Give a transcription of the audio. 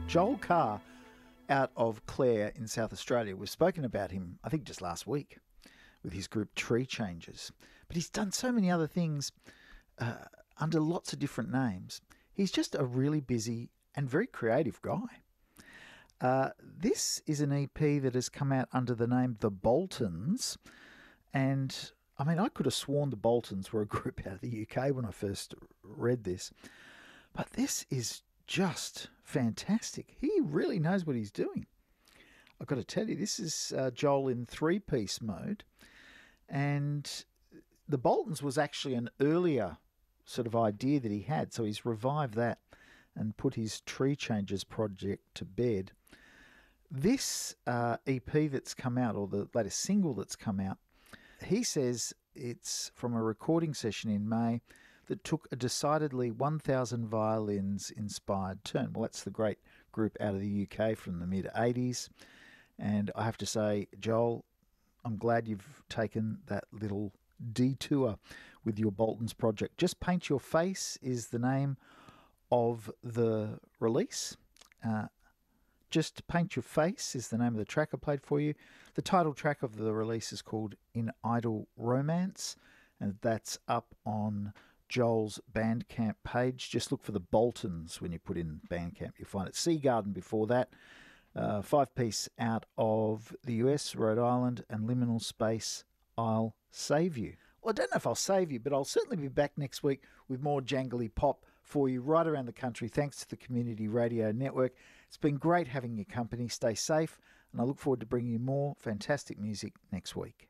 Joel Carr out of Clare in South Australia. We've spoken about him, I think, just last week with his group Tree Changers. But he's done so many other things under lots of different names. He's just a really busy and very creative guy. This is an EP that has come out under the name The Boltons. And, I mean, I could have sworn the Boltons were a group out of the UK when I first read this. But this is just fantastic. He really knows what he's doing. I've got to tell you, this is Joel in three-piece mode. And the Boltons was actually an earlier sort of idea that he had. So he's revived that and put his Tree Changers project to bed. This EP that's come out, or the latest single that's come out, he says it's from a recording session in May that took a decidedly 1,000 violins inspired turn. Well, that's the great group out of the UK from the mid-80s. And I have to say, Joel, I'm glad you've taken that little detour with your Boltons project. Just Paint Your Face is the name of the release. Just Paint Your Face is the name of the track I played for you. The title track of the release is called In Idle Romance, and that's up on Joel's Bandcamp page. Just look for the Boltons when you put in Bandcamp. You'll find it. Seagarden before that. 5-piece out of the US, Rhode Island, and Liminal Space, I'll Save You. Well, I don't know if I'll save you, but I'll certainly be back next week with more jangly pop for you right around the country, thanks to the Community Radio Network. It's been great having your company. Stay safe, and I look forward to bringing you more fantastic music next week.